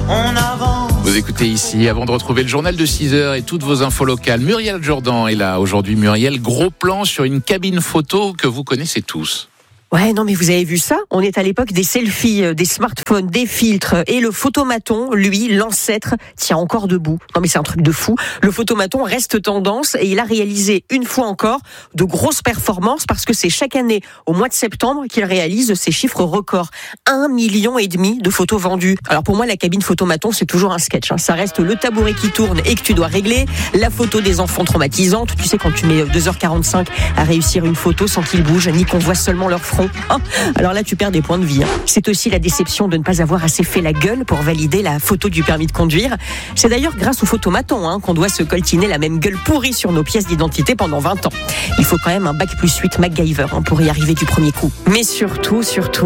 on avance. Vous écoutez ici, avant de retrouver le journal de 6h et toutes vos infos locales, Muriel Jourdan est là. Aujourd'hui, Muriel, gros plan sur une cabine photo que vous connaissez tous. Ouais, non, mais vous avez vu ça ? On est à l'époque des selfies, des smartphones, des filtres. Et le photomaton, lui, l'ancêtre, tient encore debout. Non, mais c'est un truc de fou. Le photomaton reste tendance et il a réalisé une fois encore de grosses performances parce que c'est chaque année, au mois de septembre, qu'il réalise ces chiffres records. 1,5 million de photos vendues. Alors pour moi, la cabine photomaton, c'est toujours un sketch. Ça reste le tabouret qui tourne et que tu dois régler. La photo des enfants traumatisante. Tu sais, quand tu mets 2h45 à réussir une photo sans qu'ils bougent, ni qu'on voit seulement leur front. Alors là, tu perds des points de vie. C'est aussi la déception de ne pas avoir assez fait la gueule pour valider la photo du permis de conduire. C'est d'ailleurs grâce au photomaton qu'on doit se coltiner la même gueule pourrie sur nos pièces d'identité pendant 20 ans. Il faut quand même un bac plus 8 MacGyver pour y arriver du premier coup. Mais surtout,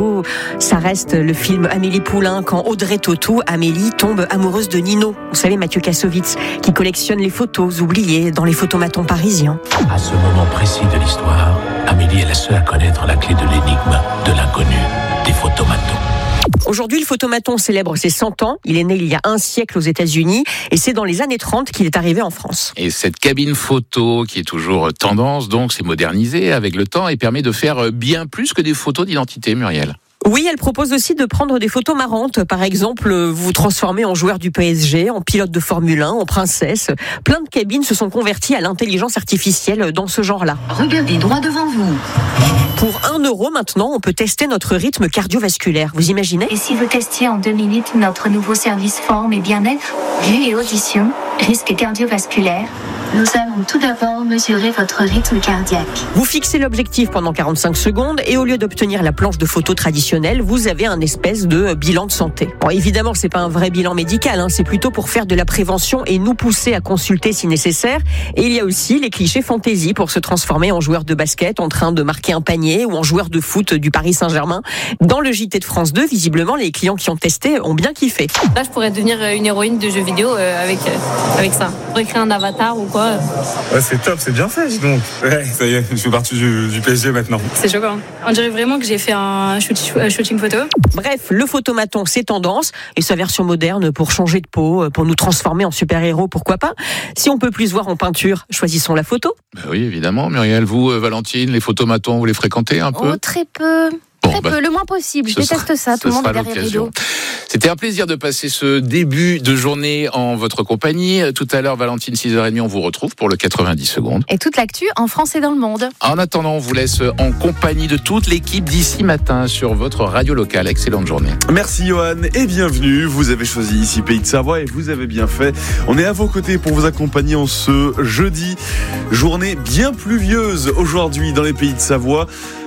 ça reste le film Amélie Poulain quand Audrey Tautou, Amélie, tombe amoureuse de Nino. Vous savez, Mathieu Kassovitz, qui collectionne les photos oubliées dans les photomatons parisiens. À ce moment précis de l'histoire, Amélie est la seule à connaître la clé de l'énigme de l'inconnu des photomatons. Aujourd'hui, le photomaton célèbre ses 100 ans. Il est né il y a un siècle aux États-Unis et c'est dans les années 30 qu'il est arrivé en France. Et cette cabine photo qui est toujours tendance, donc c'est modernisé avec le temps et permet de faire bien plus que des photos d'identité, Muriel. Oui, elle propose aussi de prendre des photos marrantes. Par exemple, vous vous transformez en joueur du PSG, en pilote de Formule 1, en princesse. Plein de cabines se sont converties à l'intelligence artificielle dans ce genre-là. Regardez droit devant vous. Pour 1 euro maintenant, on peut tester notre rythme cardiovasculaire. Vous imaginez ? Et si vous testiez en 2 minutes notre nouveau service forme et bien-être, vue et audition, risque cardiovasculaire, nous allons tout d'abord mesurer votre rythme cardiaque. Vous fixez l'objectif pendant 45 secondes et au lieu d'obtenir la planche de photo traditionnelle, vous avez un espèce de bilan de santé. Bon, évidemment, c'est pas un vrai bilan médical, c'est plutôt pour faire de la prévention et nous pousser à consulter si nécessaire. Et il y a aussi les clichés fantaisie pour se transformer en joueur de basket en train de marquer un panier ou en joueur de foot du Paris Saint-Germain. Dans le JT de France 2, visiblement, les clients qui ont testé ont bien kiffé. Là, je pourrais devenir une héroïne de jeux vidéo avec ça. Je pourrais créer un avatar ou quoi. Ouais, c'est top, c'est bien fait, dis donc. Ouais, ça y est, je fais partie du PSG maintenant. C'est choquant. On dirait vraiment que j'ai fait un shooting photo. Bref, le photomaton, c'est tendance. Et sa version moderne pour changer de peau, pour nous transformer en super-héros, pourquoi pas ? Si on peut plus se voir en peinture, choisissons la photo. Oui, évidemment, Muriel. Vous, Valentine, les photomatons, vous les fréquentez un peu ? Très peu. Très peu, le moins possible. Je déteste ça. Tout le monde est derrière les rideaux. C'était un plaisir de passer ce début de journée en votre compagnie. Tout à l'heure, Valentine, 6h30, on vous retrouve pour le 90 secondes. Et toute l'actu en France et dans le monde. En attendant, on vous laisse en compagnie de toute l'équipe d'ici matin sur votre radio locale. Excellente journée. Merci Johan et bienvenue. Vous avez choisi ici Pays de Savoie et vous avez bien fait. On est à vos côtés pour vous accompagner en ce jeudi. Journée bien pluvieuse aujourd'hui dans les Pays de Savoie.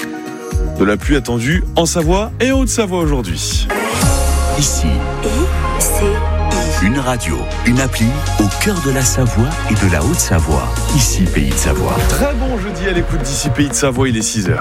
De la pluie attendue en Savoie et en Haute-Savoie aujourd'hui. Ici, une radio, une appli au cœur de la Savoie et de la Haute-Savoie. Ici, Pays de Savoie. Très bon jeudi à l'écoute d'ici Pays de Savoie, il est 6h.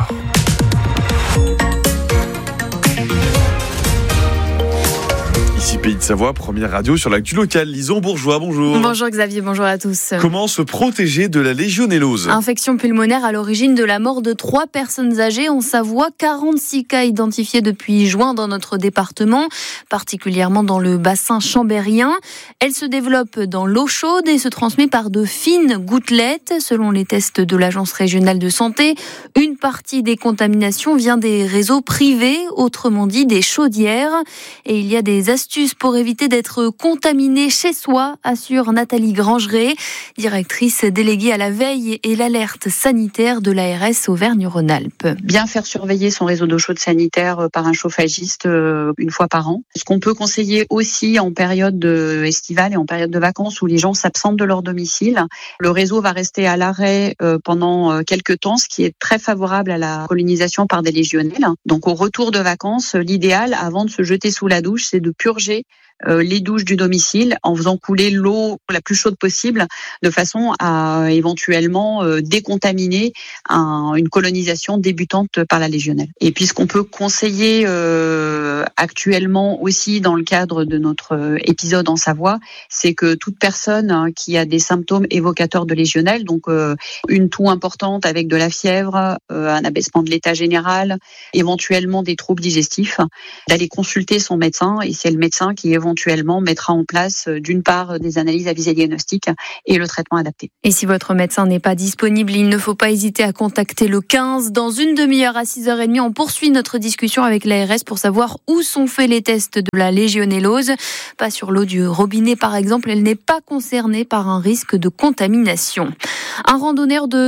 Ici Pays de Savoie, première radio sur l'actu locale. Lison Bourgeois, bonjour. Bonjour Xavier, bonjour à tous. Comment se protéger de la légionellose ? Infection pulmonaire à l'origine de la mort de 3 personnes âgées en Savoie. 46 cas identifiés depuis juin dans notre département, particulièrement dans le bassin chambérien. Elle se développe dans l'eau chaude et se transmet par de fines gouttelettes. Selon les tests de l'Agence régionale de santé, une partie des contaminations vient des réseaux privés, autrement dit des chaudières. Et il y a des astuces pour éviter d'être contaminé chez soi, assure Nathalie Grangeret, directrice déléguée à la veille et l'alerte sanitaire de l'ARS Auvergne-Rhône-Alpes. Bien faire surveiller son réseau d'eau chaude sanitaire par un chauffagiste une fois par an. Ce qu'on peut conseiller aussi en période estivale et en période de vacances où les gens s'absentent de leur domicile, le réseau va rester à l'arrêt pendant quelques temps, ce qui est très favorable à la colonisation par des légionelles. Donc au retour de vacances, l'idéal avant de se jeter sous la douche, c'est de purger les douches du domicile en faisant couler l'eau la plus chaude possible de façon à éventuellement décontaminer une colonisation débutante par la légionelle. Et puis ce qu'on peut conseiller actuellement aussi dans le cadre de notre épisode en Savoie, c'est que toute personne qui a des symptômes évocateurs de légionelle, donc une toux importante avec de la fièvre, un abaissement de l'état général, éventuellement des troubles digestifs, d'aller consulter son médecin, et c'est le médecin qui éventuellement mettra en place d'une part des analyses à visée diagnostique et le traitement adapté. Et si votre médecin n'est pas disponible, il ne faut pas hésiter à contacter le 15. Dans une demi-heure à 6h30, on poursuit notre discussion avec l'ARS pour savoir où sont faits les tests de la légionellose. Pas sur l'eau du robinet par exemple, elle n'est pas concernée par un risque de contamination. Un randonneur de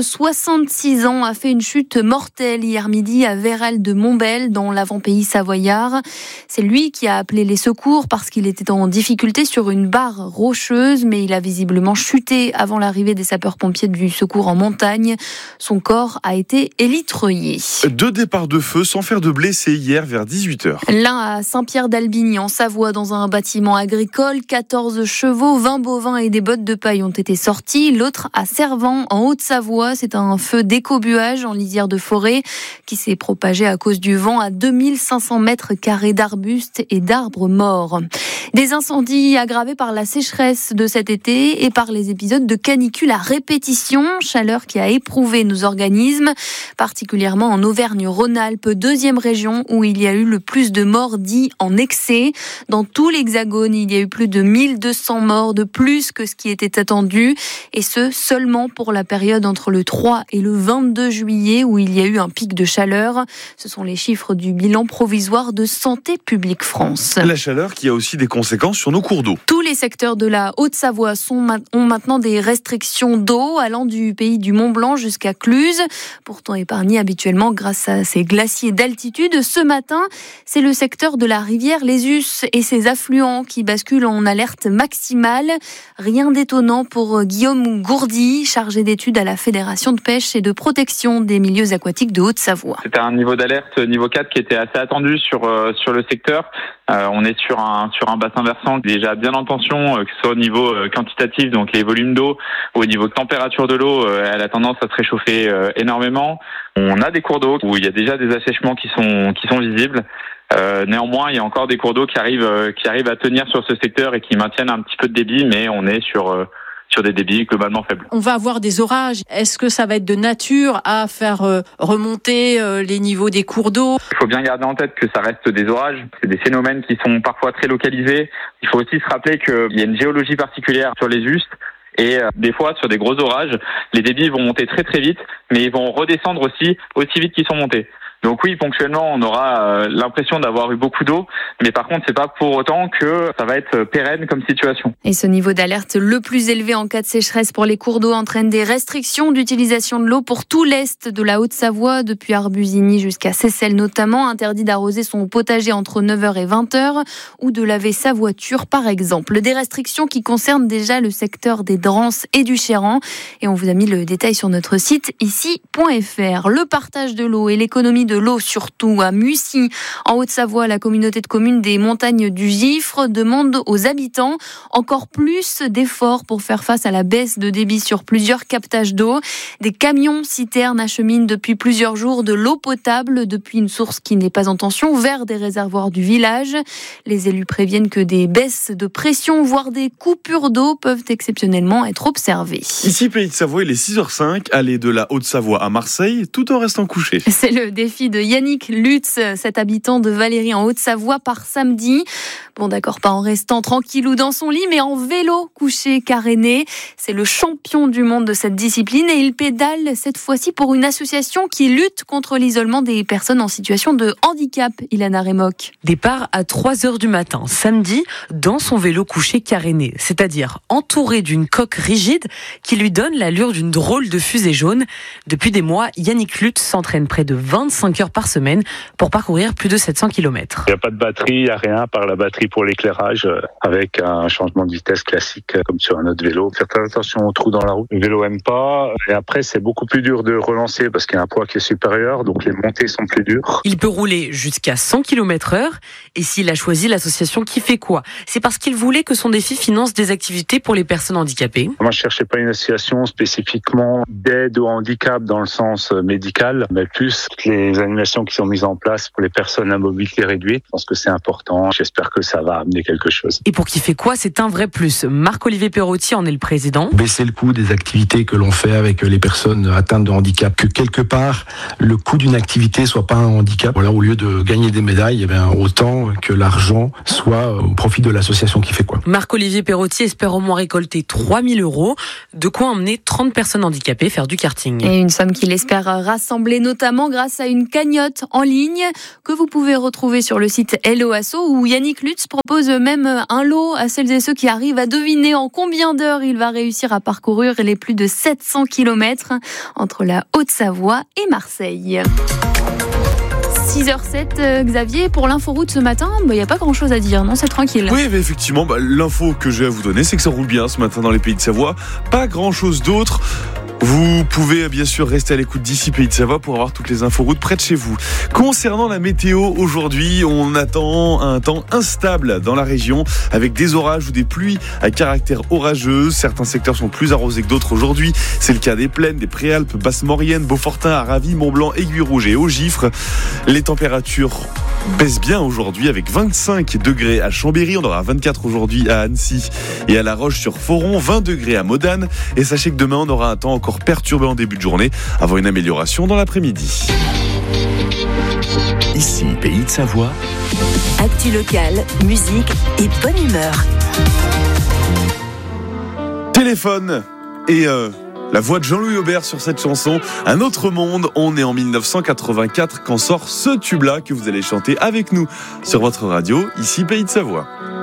66 ans a fait une chute mortelle hier midi à Vérel de Montbel dans l'avant-pays savoyard. C'est lui qui a appelé les secours parce qu'il était en difficulté sur une barre rocheuse, mais il a visiblement chuté avant l'arrivée des sapeurs-pompiers du secours en montagne. Son corps a été élitreillé. 2 départs de feu sans faire de blessés hier vers 18h. L'un à Saint-Pierre-d'Albigny en Savoie dans un bâtiment agricole. 14 chevaux, 20 bovins et des bottes de paille ont été sortis. L'autre à Servan en Haute-Savoie. C'est un feu d'écobuage en lisière de forêt qui s'est propagé à cause du vent à 2500 mètres carrés d'arbustes et d'arbres morts. Des incendies aggravés par la sécheresse de cet été et par les épisodes de canicule à répétition. Chaleur qui a éprouvé nos organismes, particulièrement en Auvergne-Rhône-Alpes, 2e région où il y a eu le plus de morts dits en excès. Dans tout l'Hexagone, il y a eu plus de 1200 morts de plus que ce qui était attendu. Et ce, seulement pour la période entre le 3 et le 22 juillet où il y a eu un pic de chaleur. Ce sont les chiffres du bilan provisoire de Santé publique France. La chaleur qui a aussi des conséquences sur nos cours d'eau. Tous les secteurs de la Haute-Savoie ont maintenant des restrictions d'eau allant du pays du Mont-Blanc jusqu'à Cluses, pourtant épargnés habituellement grâce à ces glaciers d'altitude. Ce matin, c'est le secteur de la rivière Lésus et ses affluents qui basculent en alerte maximale. Rien d'étonnant pour Guillaume Gourdy, chargé d'études à la Fédération de pêche et de protection des milieux aquatiques de Haute-Savoie. C'était un niveau d'alerte niveau 4 qui était assez attendu sur le secteur. On est sur un bassin versant déjà bien en tension, que ce soit au niveau quantitatif, donc les volumes d'eau, ou au niveau de température de l'eau, elle a tendance à se réchauffer énormément. On a des cours d'eau où il y a déjà des assèchements qui sont visibles. Néanmoins, il y a encore des cours d'eau qui arrivent à tenir sur ce secteur et qui maintiennent un petit peu de débit, mais on est sur des débits globalement faibles. On va avoir des orages. Est-ce que ça va être de nature à faire remonter les niveaux des cours d'eau ? Il faut bien garder en tête que ça reste des orages. C'est des phénomènes qui sont parfois très localisés. Il faut aussi se rappeler qu'il y a une géologie particulière sur les ustes. Et des fois, sur des gros orages, les débits vont monter très très vite, mais ils vont redescendre aussi vite qu'ils sont montés. Donc oui, ponctuellement, on aura l'impression d'avoir eu beaucoup d'eau, mais par contre, c'est pas pour autant que ça va être pérenne comme situation. Et ce niveau d'alerte le plus élevé en cas de sécheresse pour les cours d'eau entraîne des restrictions d'utilisation de l'eau pour tout l'est de la Haute-Savoie, depuis Arbusigny jusqu'à Seyssel notamment. Interdit d'arroser son potager entre 9h et 20h ou de laver sa voiture par exemple. Des restrictions qui concernent déjà le secteur des Drances et du Chéran. Et on vous a mis le détail sur notre site ici.fr. Le partage de l'eau et l'économie de l'eau, surtout à Mussy, en Haute-Savoie, la communauté de communes des montagnes du Gifre demande aux habitants encore plus d'efforts pour faire face à la baisse de débit sur plusieurs captages d'eau. Des camions citernes acheminent depuis plusieurs jours de l'eau potable depuis une source qui n'est pas en tension vers des réservoirs du village. Les élus préviennent que des baisses de pression, voire des coupures d'eau peuvent exceptionnellement être observées. Ici, Pays de Savoie, il est 6h05, allée de la Haute-Savoie à Marseille, tout en restant couché. C'est le défi de Yannick Lutz, cet habitant de Valérie en Haute-Savoie, par samedi. Bon d'accord, pas en restant tranquillou dans son lit, mais en vélo couché caréné. C'est le champion du monde de cette discipline et il pédale cette fois-ci pour une association qui lutte contre l'isolement des personnes en situation de handicap. Ilana Remoc. Départ à 3h du matin, samedi, dans son vélo couché caréné, c'est-à-dire entouré d'une coque rigide qui lui donne l'allure d'une drôle de fusée jaune. Depuis des mois, Yannick Lutz s'entraîne près de 25 heures par semaine pour parcourir plus de 700 km. Il n'y a pas de batterie, il n'y a rien par la batterie pour l'éclairage avec un changement de vitesse classique comme sur un autre vélo. Faire très attention aux trous dans la route. Le vélo aime pas et après c'est beaucoup plus dur de relancer parce qu'il y a un poids qui est supérieur donc les montées sont plus dures. Il peut rouler jusqu'à 100 km/h et s'il a choisi l'association Qui fait quoi, c'est parce qu'il voulait que son défi finance des activités pour les personnes handicapées. Moi je cherchais pas une association spécifiquement d'aide au handicap dans le sens médical mais plus les des animations qui sont mises en place pour les personnes à mobilité réduite. Je pense que c'est important. J'espère que ça va amener quelque chose. Et pour qui fait quoi, c'est un vrai plus. Marc-Olivier Perrotti en est le président. Baisser le coût des activités que l'on fait avec les personnes atteintes de handicap, que quelque part le coût d'une activité soit pas un handicap. Voilà, au lieu de gagner des médailles, autant que l'argent soit au profit de l'association qui fait quoi. Marc-Olivier Perrotti espère au moins récolter 3 000 €, de quoi emmener 30 personnes handicapées faire du karting. Et une somme qu'il espère rassembler notamment grâce à une cagnotte en ligne que vous pouvez retrouver sur le site Hello Asso, où Yannick Lutz propose même un lot à celles et ceux qui arrivent à deviner en combien d'heures il va réussir à parcourir les plus de 700 km entre la Haute-Savoie et Marseille. 6h07, Xavier, pour l'inforoute ce matin, il n'y a pas grand-chose à dire, non, c'est tranquille. Oui, mais effectivement, l'info que j'ai à vous donner, c'est que ça roule bien ce matin dans les Pays de Savoie. Pas grand-chose d'autre. Vous pouvez bien sûr rester à l'écoute d'ici Pays de Savoie pour avoir toutes les inforoutes près de chez vous. Concernant la météo, aujourd'hui, on attend un temps instable dans la région avec des orages ou des pluies à caractère orageux. Certains secteurs sont plus arrosés que d'autres aujourd'hui. C'est le cas des Plaines, des Préalpes, Basse-Maurienne, Beaufortin, Aravis, Mont-Blanc, Aiguille-Rouge et Haut-Gifre. Les températures baissent bien aujourd'hui avec 25 degrés à Chambéry. On aura 24 aujourd'hui à Annecy et à La Roche-sur-Foron, 20 degrés à Modane. Et sachez que demain, on aura un temps encore perturbé en début de journée avant une amélioration dans l'après-midi. Ici, Pays de Savoie. Actu locale, musique et bonne humeur. Téléphone et la voix de Jean-Louis Aubert sur cette chanson, Un autre monde. On est en 1984 quand sort ce tube-là que vous allez chanter avec nous sur votre radio, ici Pays de Savoie.